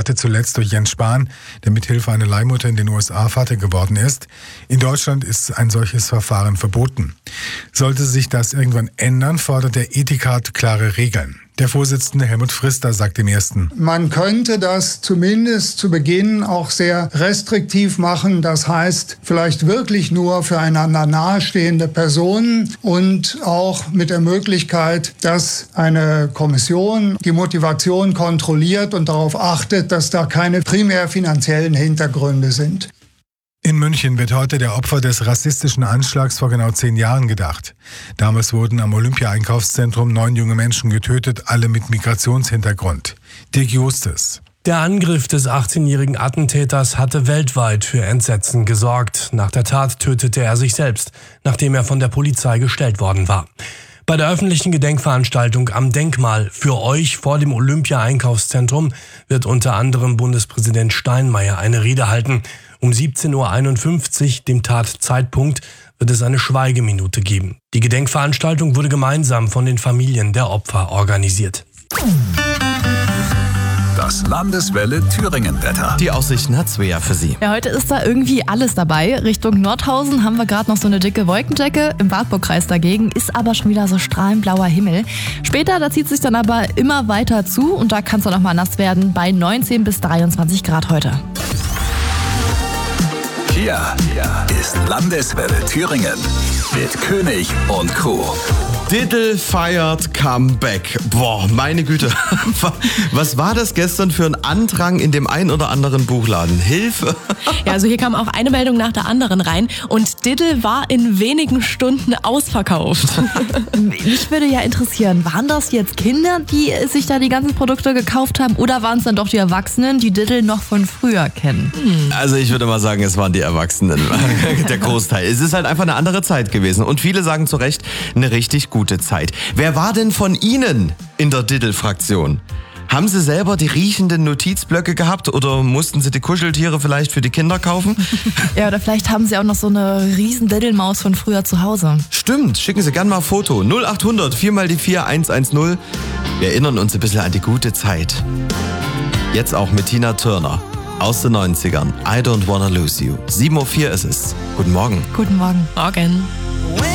hatte zuletzt durch Jens Spahn, der mithilfe einer Leihmutter in den USA Vater geworden ist. In Deutschland ist ein solches Verfahren verboten. Sollte sich das irgendwann ändern, fordert der Ethikrat klare Regeln. Der Vorsitzende Helmut Frister sagt im Ersten: Man könnte das zumindest zu Beginn auch sehr restriktiv machen. Das heißt, vielleicht wirklich nur für einander nahestehende Personen und auch mit der Möglichkeit, dass eine Kommission die Motivation kontrolliert und darauf achtet, dass da keine primär finanziellen Hintergründe sind. In München wird heute der Opfer des rassistischen Anschlags vor genau 10 Jahren gedacht. Damals wurden am Olympia-Einkaufszentrum 9 junge Menschen getötet, alle mit Migrationshintergrund. Dirk Justus. Der Angriff des 18-jährigen Attentäters hatte weltweit für Entsetzen gesorgt. Nach der Tat tötete er sich selbst, nachdem er von der Polizei gestellt worden war. Bei der öffentlichen Gedenkveranstaltung am Denkmal für euch vor dem Olympia-Einkaufszentrum wird unter anderem Bundespräsident Steinmeier eine Rede halten. Um 17:51 Uhr, dem Tatzeitpunkt, wird es eine Schweigeminute geben. Die Gedenkveranstaltung wurde gemeinsam von den Familien der Opfer organisiert. Das Landeswelle Thüringen-Wetter. Die Aussichten hat Svea für Sie. Ja, heute ist da irgendwie alles dabei. Richtung Nordhausen haben wir gerade noch so eine dicke Wolkendecke. Im Wartburgkreis dagegen ist aber schon wieder so strahlend blauer Himmel. Später, da zieht sich dann aber immer weiter zu und da kann es dann auch mal nass werden bei 19 bis 23 Grad heute. Hier ist Landeswelle Thüringen mit König und Co. Diddle feiert Comeback. Boah, meine Güte. Was war das gestern für ein Andrang in dem ein oder anderen Buchladen? Hilfe! Ja, also hier kam auch eine Meldung nach der anderen rein und Diddle war in wenigen Stunden ausverkauft. Mich würde ja interessieren, waren das jetzt Kinder, die sich da die ganzen Produkte gekauft haben oder waren es dann doch die Erwachsenen, die Diddle noch von früher kennen? Also ich würde mal sagen, es waren die Erwachsenen, der Großteil. Es ist halt einfach eine andere Zeit gewesen und viele sagen zu Recht, eine richtig gute Zeit. Wer war denn von Ihnen in der Diddle-Fraktion? Haben Sie selber die riechenden Notizblöcke gehabt oder mussten Sie die Kuscheltiere vielleicht für die Kinder kaufen? Ja, oder vielleicht haben Sie auch noch so eine riesen Diddle-Maus von früher zu Hause. Stimmt, schicken Sie gerne mal ein Foto. 0800 4 mal die 4 110. Wir erinnern uns ein bisschen an die gute Zeit. Jetzt auch mit Tina Turner aus den 90ern. I don't wanna lose you. 7:04 Uhr ist es. Guten Morgen. Guten Morgen. Morgen.